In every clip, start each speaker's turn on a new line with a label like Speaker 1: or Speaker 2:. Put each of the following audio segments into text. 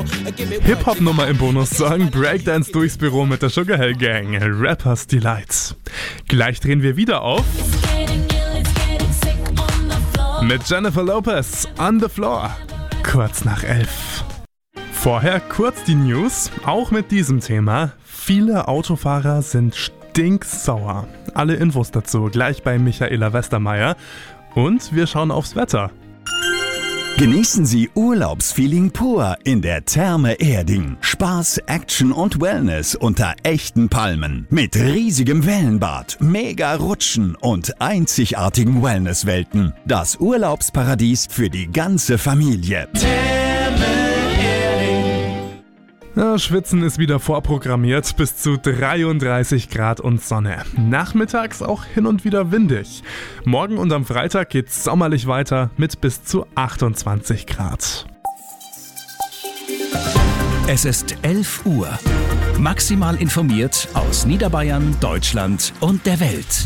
Speaker 1: Hip-Hop-Nummer im Bonussong, Breakdance durchs Büro mit der Sugar Hill Gang, Rappers Delight. Gleich drehen wir wieder auf mit Jennifer Lopez, On the Floor, kurz nach 11. Vorher kurz die News, auch mit diesem Thema. Viele Autofahrer sind stinksauer. Alle Infos dazu gleich bei Michaela Westermeier. Und wir schauen aufs Wetter.
Speaker 2: Genießen Sie Urlaubsfeeling pur in der Therme Erding. Spaß, Action und Wellness unter echten Palmen. Mit riesigem Wellenbad, mega Rutschen und einzigartigen Wellnesswelten. Das Urlaubsparadies für die ganze Familie.
Speaker 1: Ja, Schwitzen ist wieder vorprogrammiert, bis zu 33 Grad und Sonne. Nachmittags auch hin und wieder windig. Morgen und am Freitag geht's sommerlich weiter mit bis zu 28 Grad.
Speaker 3: Es ist 11 Uhr. Maximal informiert aus Niederbayern, Deutschland und der Welt.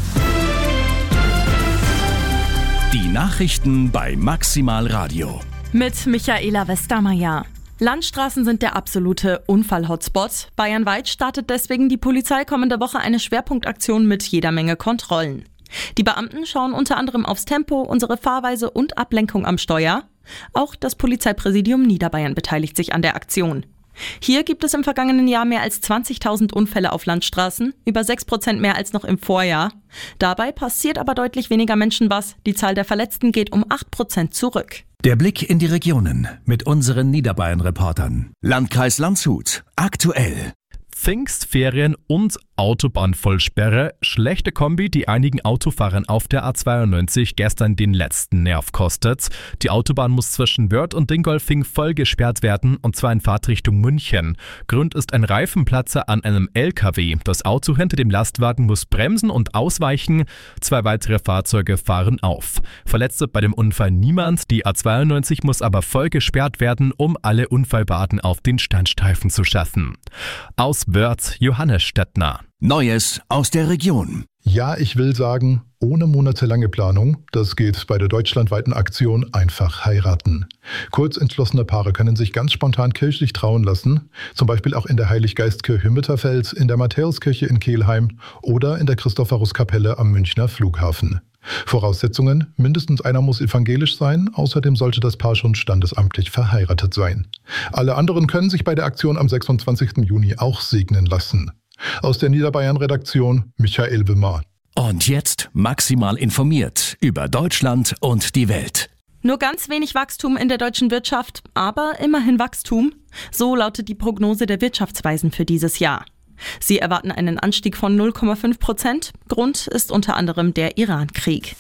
Speaker 3: Die Nachrichten bei Maximal Radio.
Speaker 4: Mit Michaela Westermeier. Landstraßen sind der absolute Unfall-Hotspot. Bayernweit startet deswegen die Polizei kommende Woche eine Schwerpunktaktion mit jeder Menge Kontrollen. Die Beamten schauen unter anderem aufs Tempo, unsere Fahrweise und Ablenkung am Steuer. Auch das Polizeipräsidium Niederbayern beteiligt sich an der Aktion. Hier gibt es im vergangenen Jahr mehr als 20.000 Unfälle auf Landstraßen, über 6% mehr als noch im Vorjahr. Dabei passiert aber deutlich weniger Menschen was. Die Zahl der Verletzten geht um 8% zurück.
Speaker 3: Der Blick in die Regionen mit unseren Niederbayern-Reportern. Landkreis Landshut. Aktuell.
Speaker 5: Pfingstferien und Autobahnvollsperre. Schlechte Kombi, die einigen Autofahrern auf der A92 gestern den letzten Nerv kostet. Die Autobahn muss zwischen Wörth und Dingolfing voll gesperrt werden, und zwar in Fahrtrichtung München. Grund ist ein Reifenplatzer an einem LKW. Das Auto hinter dem Lastwagen muss bremsen und ausweichen. 2 weitere Fahrzeuge fahren auf. Verletzte bei dem Unfall niemand. Die A92 muss aber voll gesperrt werden, um alle Unfallbaden auf den Standstreifen zu schaffen. Aus Wörth, Johannes Stettner.
Speaker 3: Neues aus der Region.
Speaker 6: Ja, ich will sagen, ohne monatelange Planung, das geht bei der deutschlandweiten Aktion Einfach heiraten. Kurz entschlossene Paare können sich ganz spontan kirchlich trauen lassen, zum Beispiel auch in der Heiliggeistkirche Mitterfeld, in der Matthäuskirche in Kelheim oder in der Christophoruskapelle am Münchner Flughafen. Voraussetzungen: mindestens einer muss evangelisch sein, außerdem sollte das Paar schon standesamtlich verheiratet sein. Alle anderen können sich bei der Aktion am 26. Juni auch segnen lassen. Aus der Niederbayern-Redaktion Michael Wimmer.
Speaker 3: Und jetzt maximal informiert über Deutschland und die Welt.
Speaker 4: Nur ganz wenig Wachstum in der deutschen Wirtschaft, aber immerhin Wachstum. So lautet die Prognose der Wirtschaftsweisen für dieses Jahr. Sie erwarten einen Anstieg von 0,5%. Grund ist unter anderem der Iran-Krieg.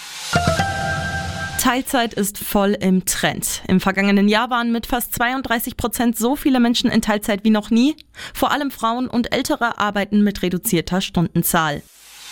Speaker 4: Teilzeit ist voll im Trend. Im vergangenen Jahr waren mit fast 32% so viele Menschen in Teilzeit wie noch nie. Vor allem Frauen und Ältere arbeiten mit reduzierter Stundenzahl.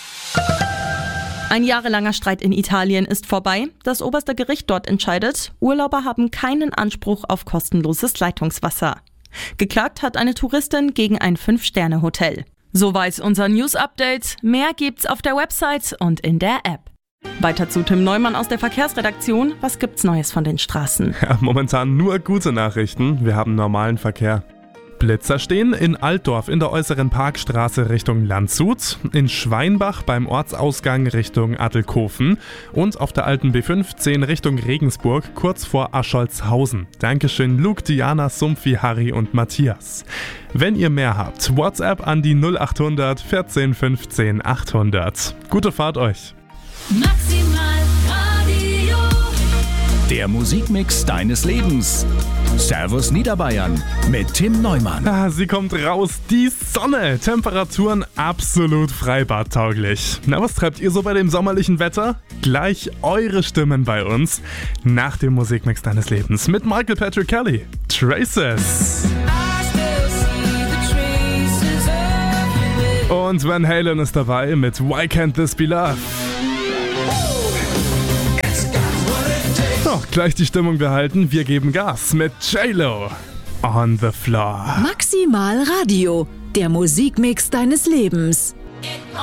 Speaker 4: Ein jahrelanger Streit in Italien ist vorbei. Das oberste Gericht dort entscheidet, Urlauber haben keinen Anspruch auf kostenloses Leitungswasser. Geklagt hat eine Touristin gegen ein 5-Sterne-Hotel. Soweit unser News-Update. Mehr gibt's auf der Website und in der App. Weiter zu Tim Neumann aus der Verkehrsredaktion. Was gibt's Neues von den Straßen?
Speaker 1: Ja, momentan nur gute Nachrichten. Wir haben normalen Verkehr. Blitzer stehen in Altdorf in der äußeren Parkstraße Richtung Landshut, in Schweinbach beim Ortsausgang Richtung Attelkofen und auf der alten B15 Richtung Regensburg kurz vor Ascholzhausen. Dankeschön Luke, Diana, Sumpfi, Harry und Matthias. Wenn ihr mehr habt, WhatsApp an die 0800 14 15 800. Gute Fahrt euch!
Speaker 7: Maximal Radio.
Speaker 3: Der Musikmix deines Lebens. Servus Niederbayern mit Tim Neumann.
Speaker 1: Sie kommt raus, die Sonne. Temperaturen absolut freibadtauglich. Na, was treibt ihr so bei dem sommerlichen Wetter? Gleich eure Stimmen bei uns nach dem Musikmix deines Lebens mit Michael Patrick Kelly. Traces. Und Van Halen ist dabei mit Why Can't This Be Love? So, gleich die Stimmung behalten. Wir geben Gas mit J-Lo. On the Floor.
Speaker 7: Maximal Radio, der Musikmix deines Lebens.